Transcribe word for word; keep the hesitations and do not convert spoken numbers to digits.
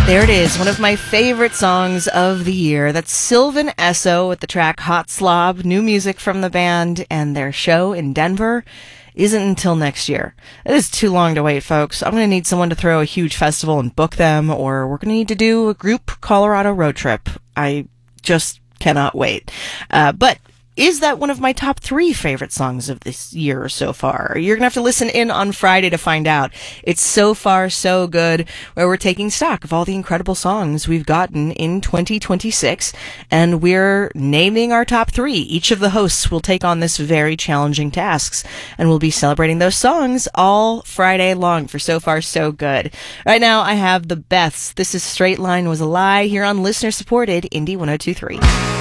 There it is, one of my favorite songs of the year. That's Sylvan Esso with the track Hot Slob, new music from the band, and their show in Denver isn't until next year. It is too long to wait, folks. I'm going to need someone to throw a huge festival and book them, or we're going to need to do a group Colorado road trip. I just cannot wait. Uh, but is that one of my top three favorite songs of this year so far? You're going to have to listen in on Friday to find out. It's So Far So Good, where we're taking stock of all the incredible songs we've gotten in twenty twenty-six, and we're naming our top three. Each of the hosts will take on this very challenging tasks, and we'll be celebrating those songs all Friday long for So Far So Good. Right now, I have the Beths. This is Straight Line Was a Lie here on listener-supported Indie one oh two point three.